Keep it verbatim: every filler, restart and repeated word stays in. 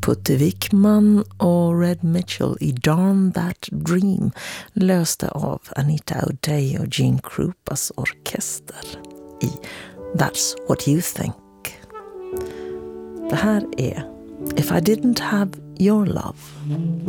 Putte Wickman och Red Mitchell i Darn That Dream, löste av Anita O'Day och Gene Krupas orkester i That's What You Think. Det här är If I Didn't Have Your Love.